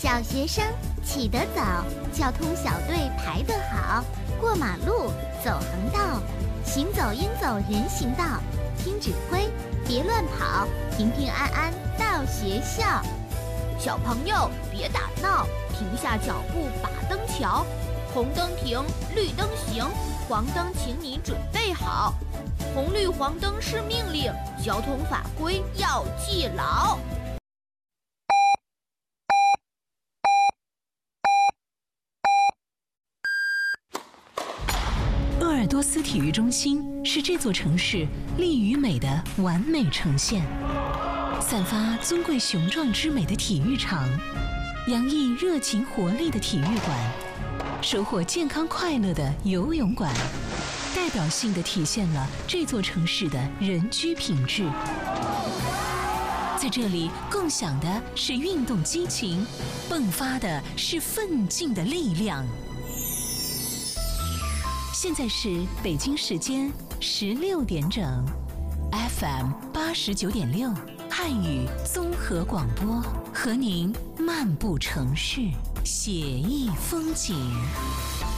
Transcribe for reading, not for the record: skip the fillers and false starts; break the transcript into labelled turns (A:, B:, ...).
A: 小学生起得早，交通小队排得好，过马路走横道，行走应走人行道，听指挥别乱跑，平平安安到学校。
B: 小朋友别打闹，停下脚步把灯瞧，红灯停，绿灯行，黄灯请你准备好。红绿黄灯是命令，交通法规要记牢。
C: 鄂尔多斯体育中心是这座城市力与美的完美呈现，散发尊贵雄壮之美的体育场，洋溢热情活力的体育馆，收获健康快乐的游泳馆，代表性地体现了这座城市的人居品质。在这里共享的是运动激情，迸发的是奋进的力量。现在是北京时间16点整 ，FM 89.6汉语综合广播，和您漫步城市，写意风景。